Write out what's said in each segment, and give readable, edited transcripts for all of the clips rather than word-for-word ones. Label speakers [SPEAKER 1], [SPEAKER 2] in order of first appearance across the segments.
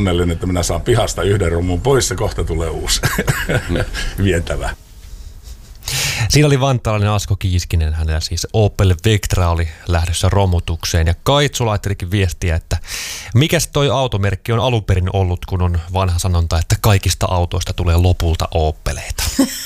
[SPEAKER 1] onnellinen, että minä saan pihasta yhden romun pois ja kohta tulee uusi vietävä.
[SPEAKER 2] Siinä oli vantaalainen Asko Kiiskinen, hänellä siis Opel Vectra oli lähdössä romutukseen ja Kaitsu laittelikin viestiä, että mikäs toi automerkki on alun perin ollut, kun on vanha sanonta, että kaikista autoista tulee lopulta Opeleita.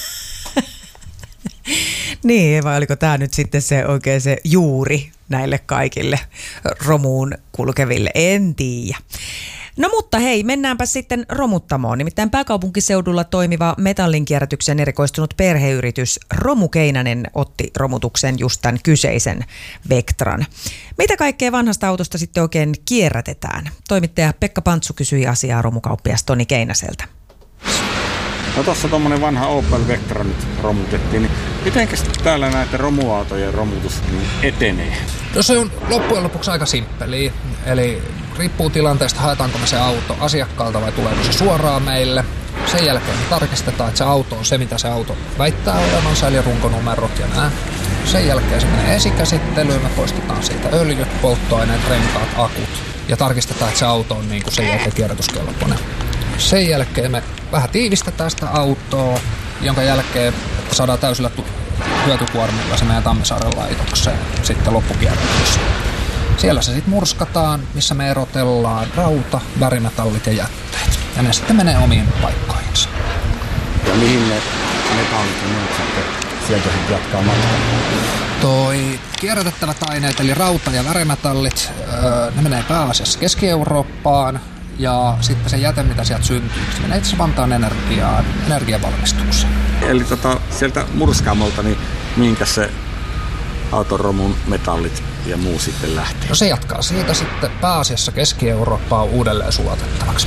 [SPEAKER 3] Niin, vai oliko tämä nyt sitten se oikein se juuri näille kaikille romuun kulkeville? En tiedä. No mutta hei, mennäänpä sitten romuttamoon. Nimittäin pääkaupunkiseudulla toimiva metallinkierrätykseen erikoistunut perheyritys Romu Keinänen otti romutukseen just tämän kyseisen Vectran. Mitä kaikkea vanhasta autosta sitten oikein kierrätetään? Toimittaja Pekka Pantsu kysyi asiaa romukauppias Toni Keinäseltä.
[SPEAKER 4] No tuossa tuommoinen vanha Opel Vectra nyt romutettiin, niin mitenkäs täällä näitä romuautojen romutus etenee?
[SPEAKER 5] No se on loppujen lopuksi aika simppeliä, eli riippuu tilanteesta, haetaanko me se auto asiakkaalta vai tuleeko se suoraan meille. Sen jälkeen me tarkistetaan, että se auto on se, mitä se auto väittää olevansa, eli runkonumerot ja nää. Sen jälkeen se menee esikäsittelyyn, me poistetaan siitä öljyt, polttoaineet, renkaat, akut ja tarkistetaan, että se auto on niin kuin sen jälkeen kierrätyskelpoinen. Sen jälkeen me vähän tiivistetään sitä autoa, jonka jälkeen saadaan täysillä hyötykuormilla se meidän Tammisaaren laitokseen sitten loppukierrätyksessä. Siellä se sitten murskataan, missä me erotellaan rauta, värimetallit ja jätteet. Ja ne sitten menee omiin paikkoihinsa.
[SPEAKER 4] Ja mihin ne metallit ja muut sitten sieltä sitten jatkaa matkaa?
[SPEAKER 5] Toi kierrätettävät aineet, eli rauta ja värimetallit, ne menee pääasiassa Keski-Eurooppaan. Ja sitten se jäte, mitä sieltä syntyy, se menee itse Vantaan energiavalmistukseen.
[SPEAKER 4] Eli sieltä murskaamolta, niin mihinkä se autoromun metallit ja muu sitten lähtee?
[SPEAKER 5] No se jatkaa siitä sitten pääasiassa Keski-Eurooppaan uudelleen sulatettavaksi.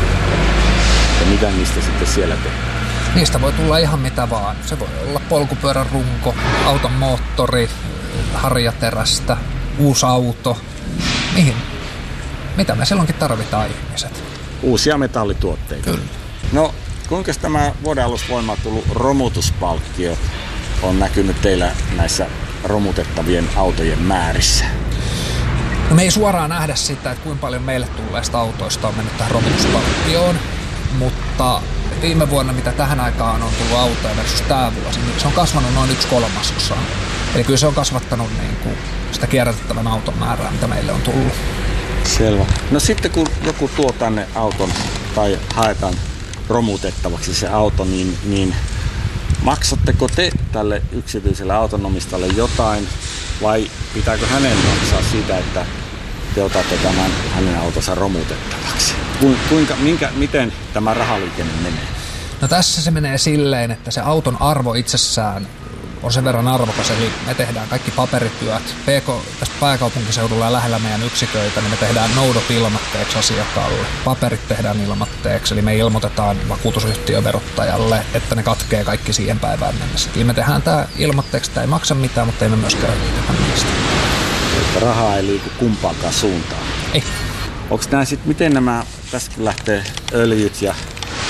[SPEAKER 4] Ja mitä niistä sitten siellä tehdään?
[SPEAKER 5] Niistä voi tulla ihan mitä vaan. Se voi olla polkupyörän runko, auton moottori, harjaterästä, uusi auto. Mihin? Mitä me silloinkin tarvitaan ihmiset?
[SPEAKER 4] Uusia metallituotteita.
[SPEAKER 5] Kyllä.
[SPEAKER 4] No, kuinka tämä vuoden alusta voimaan tullut romutuspalkkio on näkynyt teillä näissä romutettavien autojen määrissä?
[SPEAKER 5] No me ei suoraan nähdä sitä, että kuinka paljon meille tulleista autoista on mennyt tähän romutuspalkkioon, mutta viime vuonna, mitä tähän aikaan on tullut autoja versus tämä vuosi, niin se on kasvanut noin 1/3. Eli kyllä se on kasvattanut niin kuin sitä kierrätettävän auton määrää, mitä meille on tullut.
[SPEAKER 4] Selvä. No sitten kun joku tuo tänne auton tai haetaan romutettavaksi se auto, niin maksatteko te tälle yksityiselle autonomistalle jotain vai pitääkö hänen maksaa siitä, että te otatte tämän hänen autonsa romutettavaksi? Miten tämä rahaliikenne menee?
[SPEAKER 5] No tässä se menee silleen, että se auton arvo itsessään on sen verran arvokas, eli me tehdään kaikki paperityöt. Tästä pääkaupunkiseudulla ja lähellä meidän yksiköitä, niin me tehdään noudot ilmatteeksi asiakkaalle. Paperit tehdään ilmatteeksi, eli me ilmoitetaan vakuutusyhtiön verottajalle, että ne katkee kaikki siihen päivään mennessä. Eli me tehdään tämä ilmatteeksi, tämä ei maksa mitään, mutta ei me myöskään tehdä niistä.
[SPEAKER 4] Että rahaa ei liiku kumpaankaan suuntaan?
[SPEAKER 5] Ei.
[SPEAKER 4] Onko nämä sitten, miten nämä, tästä lähtee öljyt ja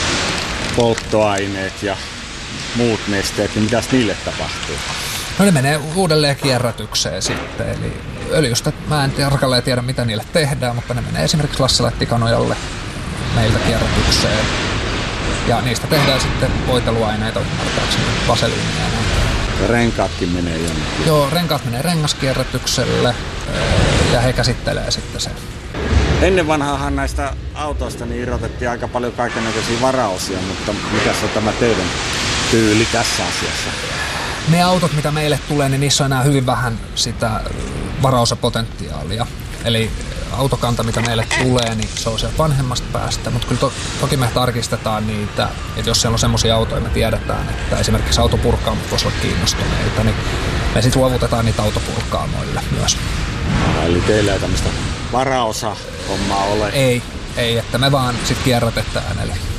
[SPEAKER 4] polttoaineet ja muut nesteet, niin mitäs niille tapahtuu?
[SPEAKER 5] No ne menee uudelleen kierrätykseen sitten, eli öljystä mä en tarkalleen tiedä mitä niille tehdään, mutta ne menee esimerkiksi Lassila-Tikanojalle meiltä kierrätykseen. Ja niistä tehdään sitten voiteluaineita, ymmärtääkseni vaseliinia ja näin.
[SPEAKER 4] Ja renkaatkin menee jonnekin?
[SPEAKER 5] Joo, renkaat menee rengaskierrätykselle ja he käsittelee sitten sen.
[SPEAKER 4] Ennen vanhaahan näistä autoista niin irrotettiin aika paljon kaikennäköisiä varaosia, mutta mikäs on tämä teidän tyyli tässä asiassa?
[SPEAKER 5] Ne autot, mitä meille tulee, niin niissä on enää hyvin vähän sitä varaosapotentiaalia. Eli autokanta, mitä meille tulee, niin se on sieltä vanhemmasta päästä. Mutta kyllä toki me tarkistetaan niitä, että jos siellä on semmoisia autoja, me tiedetään, että esimerkiksi autopurkaamot voisivat olla kiinnostuneita, niin me sitten luovutetaan niitä autopurkaamoille myös.
[SPEAKER 4] Eli teillä ei tämmöistä varaosa-hommaa ole?
[SPEAKER 5] Ei, että me vaan sitten kierrätetään. Eli